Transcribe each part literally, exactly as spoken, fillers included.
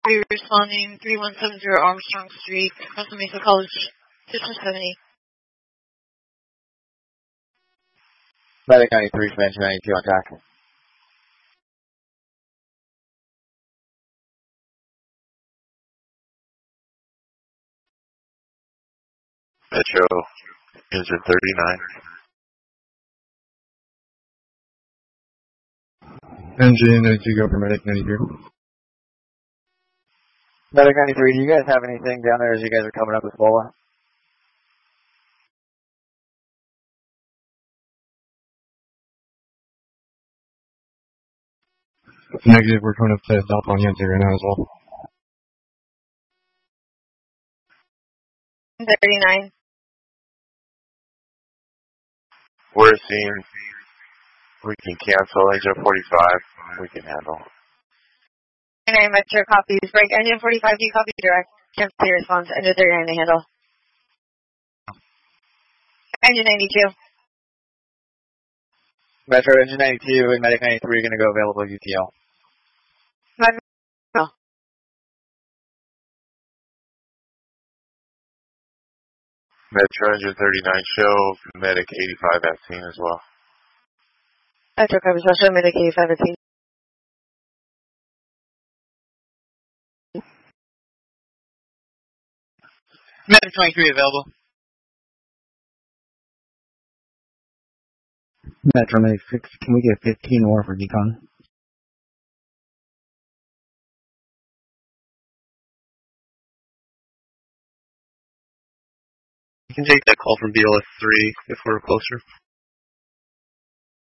three responding, three one seven zero Armstrong Street, Costa Mesa College, System seventy. Medic ninety-three from engine ninety-two on track. Metro, engine thirty-nine. Engine ninety-two, go for Medic ninety-three. Medic ninety-three, do you guys have anything down there as you guys are coming up with Bola? Negative, we're coming up to South on Yancey right now as well. thirty-nine. We're seeing we can cancel engine forty-five. We can handle. thirty-nine Metro copies. Break engine forty-five, do you copy direct? Cancel your response. Engine thirty-nine to handle. Engine ninety-two. Metro, engine ninety-two and Medic ninety-three are going to go available U T L. No. Metro, engine thirty-nine, show Medic eighty-five at scene as well. Metro copies. I'll show Medic eighty-five at scene. Medic twenty-three available. Metro Medic six, can we get fifteen more for decon? You can take that call from B L S three if we're closer.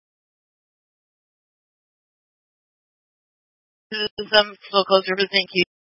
This is um, still closer, but thank you.